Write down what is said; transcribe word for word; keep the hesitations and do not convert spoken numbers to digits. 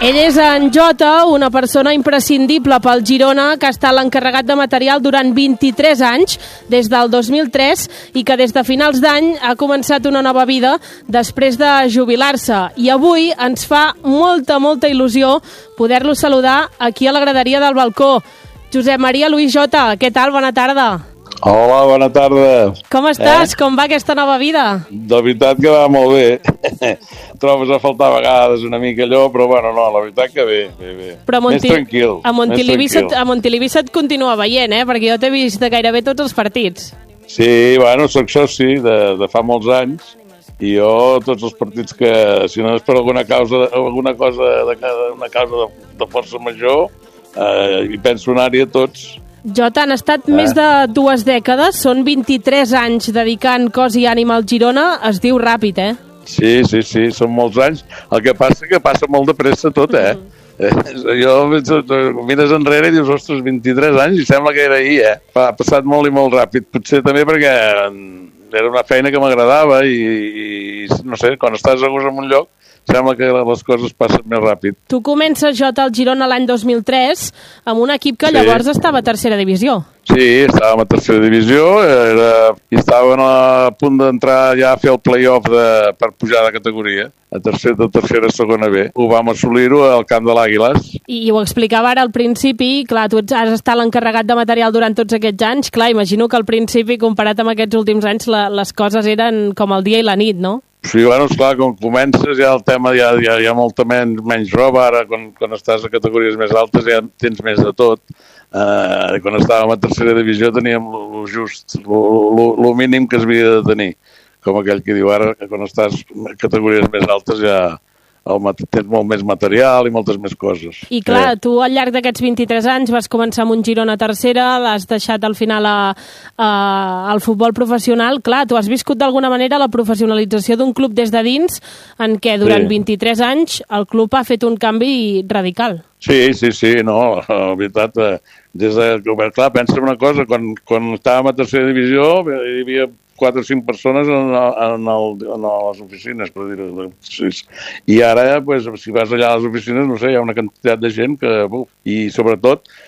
Ell és en Jota, una persona imprescindible pel Girona, que ha estat l'encarregat de material durant vint-i-tres anys, des del dos mil tres, i que des de finals d'any ha començat una nova vida després de jubilar-se. I avui ens fa molta, molta il·lusió poder-lo saludar aquí a la graderia del balcó. Josep Maria Luis Jota, què tal? Bona tarda. Hola, bona tarda. Com estàs? Eh? Com va aquesta nova vida? De veritat que va molt bé. Trobes a faltar a vegades una mica allò, però bueno, no, la veritat que bé, bé, bé. Però a Monti... més tranquil. A Montilivi se't, a Montilivi se't continua veient, eh? Perquè jo t'he vist de gairebé tots els partits. Sí, bueno, soc soci de, de fa molts anys, i jo tots els partits que, si no és per alguna causa, alguna cosa de, una causa de, de força major, eh, hi penso anar-hi a tots. Jota, han estat eh? més de dues dècades, són vint-i-tres anys dedicant cos i ànima al Girona, es diu ràpid, eh? Sí, sí, sí, són molts anys. El que passa és que passa molt de pressa tot, eh? Mm-hmm. Eh, jo mires enrere i dius, ostres, vint-i-tres anys, i sembla que era ahir, eh? Ha passat molt i molt ràpid, potser també perquè era una feina que m'agradava i, i, no sé, quan estàs a gust en un lloc, sembla que les coses passen més ràpid. Tu comences, Jota, al Girona l'any dos mil tres amb un equip que llavors sí. estava a tercera divisió. Sí, estàvem a tercera divisió era, i estàvem a punt d'entrar ja a fer el play-off de, per pujar de categoria, a tercera, de tercera a segona B. Ho vam assolir-ho al camp de l'Àguiles. I, I ho explicava ara al principi, clar, tu has estat l'encarregat de material durant tots aquests anys, clar, imagino que al principi, comparat amb aquests últims anys, la, les coses eren com el dia i la nit, no? Sí, bueno, esclar, quan comences ja el tema ja hi ha, hi ha molta menys, menys roba, ara quan, quan estàs a categories més altes ja tens més de tot. Uh, quan estàvem a tercera divisió teníem lo just, lo mínim que es havia de tenir. Com aquell que diu ara, que quan estàs a categories més altes ja el, tens molt més material i moltes més coses. I clar, eh. tu al llarg d'aquests vint-i-tres anys vas començar amb un Girona a tercera, l'has deixat al final a, a, al futbol professional. Clar, tu has viscut d'alguna manera la professionalització d'un club des de dins, en què durant sí. vint-i-tres anys el club ha fet un canvi radical. Sí, sí, sí, no, la veritat, des de, clar, pensa una cosa, quan, quan estàvem a tercera divisió hi havia quatre o cinc persones en, en, el, en les oficines, per dir-ho. I ara, pues, si vas allà a les oficines, no sé, hi ha una quantitat de gent que... Buf, i sobretot